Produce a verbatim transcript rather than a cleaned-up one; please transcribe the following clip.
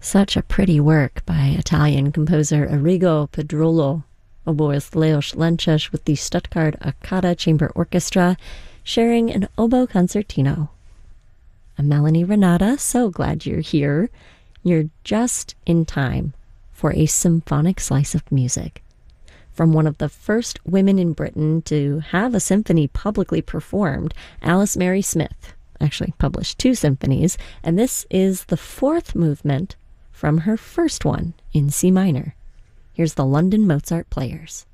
Such a pretty work by Italian composer Arrigo Pedrolo, oboist Leos Lenches with the Stuttgart Arcada Chamber Orchestra, sharing an oboe concertino. I'm Melanie Renata, so glad you're here. You're just in time for a symphonic slice of music. From one of the first women in Britain to have a symphony publicly performed, Alice Mary Smith actually published two symphonies, and this is the fourth movement from her first one in C minor. Here's the London Mozart Players.